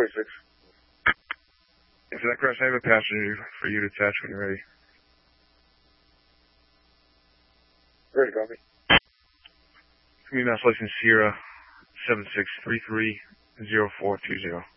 26. And for that crash, I have a passenger for you to attach when you're ready. Ready, copy. Give me Mass License Sierra 76330420.